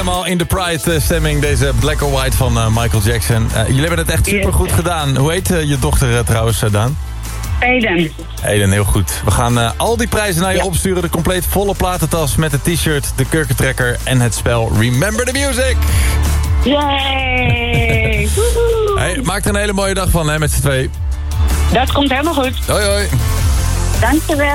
helemaal in de Pride-stemming. Deze Black or White van Michael Jackson. Jullie hebben het echt super goed gedaan. Hoe heet je dochter trouwens, Daan? Eden. Eden, heel goed. We gaan al die prijzen naar je opsturen. De compleet volle platentas met de t-shirt, de kurkentrekker en het spel Remember the Music. Yay! Hey, maak er een hele mooie dag van, hè, met z'n twee. Dat komt helemaal goed. Hoi, hoi. Dankjewel.